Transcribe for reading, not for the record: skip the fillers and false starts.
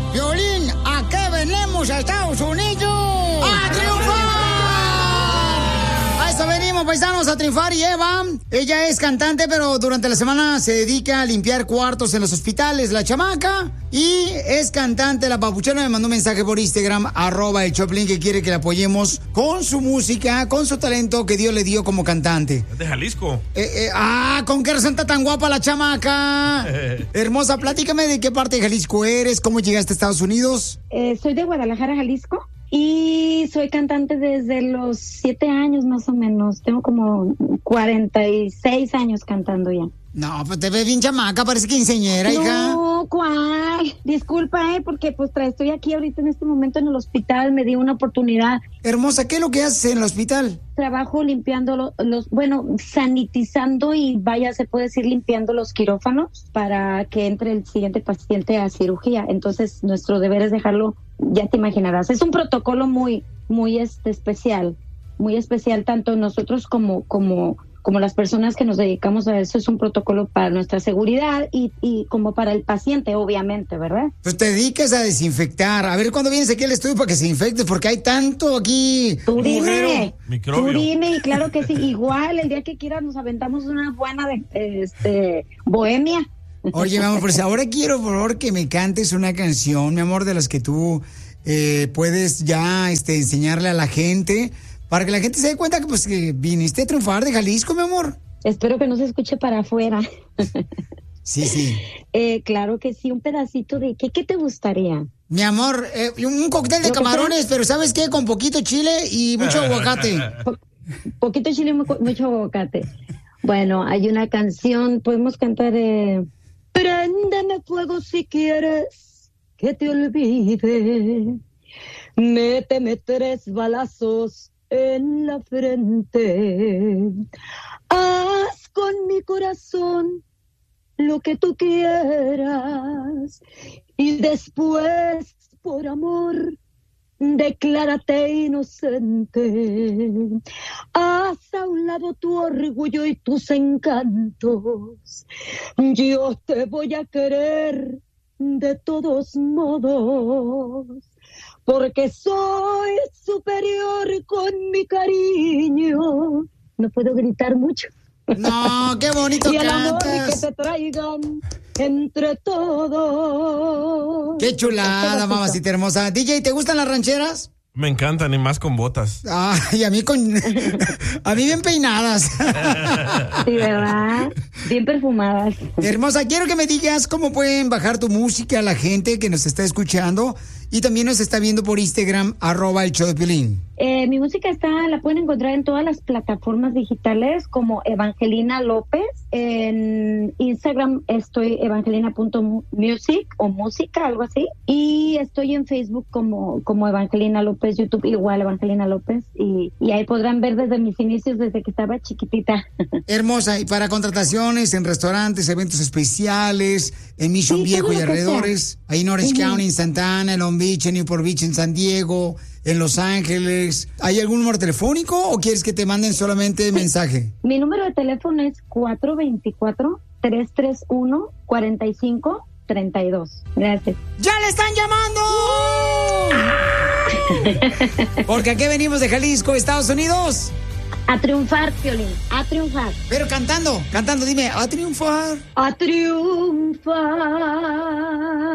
Piolín, ¿a qué venimos a Estados Unidos? ¡A triunfar! A eso venimos, paisanos, a triunfar. Y Eva, ella es cantante, pero durante la semana se dedica a limpiar cuartos en los hospitales, la chamaca. Y es cantante, la papuchona me mandó un mensaje por Instagram, @el Choplin, que quiere que la apoyemos con su música, con su talento que Dios le dio como cantante. Es de Jalisco. ¿Con qué razón está tan guapa la chamaca? Hermosa, platícame de qué parte de Jalisco eres, cómo llegaste a Estados Unidos. Soy de Guadalajara, Jalisco. Y soy cantante desde los 7 años más o menos. Tengo como 46 años cantando ya. No, pues te ves bien chamaca, parece quinceañera, hija. No, ¿cuál? Disculpa, porque pues estoy aquí ahorita en este momento en el hospital, me di una oportunidad. Hermosa, ¿qué es lo que haces en el hospital? Trabajo limpiando sanitizando y se puede decir limpiando los quirófanos para que entre el siguiente paciente a cirugía. Entonces, nuestro deber es dejarlo, ya te imaginarás. Es un protocolo muy especial, muy especial, tanto nosotros como las personas que nos dedicamos a eso. Es un protocolo para nuestra seguridad y como para el paciente, obviamente, ¿verdad? Pues te dedicas a desinfectar. A ver, ¿cuándo vienes aquí al estudio para que se infecte? Porque hay tanto aquí. Tú dime, y claro que sí. Igual, el día que quieras nos aventamos una buena de bohemia. Oye, mi amor, pues ahora quiero, por favor, que me cantes una canción, mi amor, de las que tú puedes ya enseñarle a la gente, para que la gente se dé cuenta que pues que viniste a triunfar de Jalisco, mi amor. Espero que no se escuche para afuera. Sí. Claro que sí, un pedacito de... ¿Qué te gustaría? Mi amor, un cóctel de camarones, pero ¿sabes qué? Con poquito chile y mucho aguacate. Poquito chile y mucho aguacate. Bueno, hay una canción, podemos cantar... Préndeme fuego si quieres que te olvide. Méteme 3 balazos en la frente. Haz con mi corazón lo que tú quieras y después, por amor, declárate inocente. Haz a un lado tu orgullo y tus encantos. Yo te voy a querer de todos modos, porque soy superior con mi cariño. No puedo gritar mucho. No, qué bonito y el amor cantas. que te traigan entre todos. Qué chulada, mamacita hermosa. DJ, ¿te gustan las rancheras? Me encantan, y más con botas. Ay, a mí bien peinadas. Sí, ¿verdad? Bien perfumadas. Hermosa, quiero que me digas cómo pueden bajar tu música a la gente que nos está escuchando y también nos está viendo por Instagram, @el show de Piolín. Mi música la pueden encontrar en todas las plataformas digitales como Evangelina López. En Instagram estoy evangelina.music o música, algo así. Y estoy en Facebook como Evangelina López, YouTube igual Evangelina López. Y ahí podrán ver desde mis inicios, desde que estaba chiquitita. Hermosa, y para contrataciones en restaurantes, eventos especiales, en Mission Viejo y alrededores, ahí en Orange County, en Santa Ana, en Long Beach, en Newport Beach, en San Diego, en Los Ángeles. ¿Hay algún número telefónico o quieres que te manden solamente mensaje? Mi número de teléfono es 424-331-4532. Gracias. ¡Ya le están llamando! Porque aquí venimos de Jalisco, Estados Unidos. A triunfar, Piolín, a triunfar. Pero cantando, dime, a triunfar. A triunfar.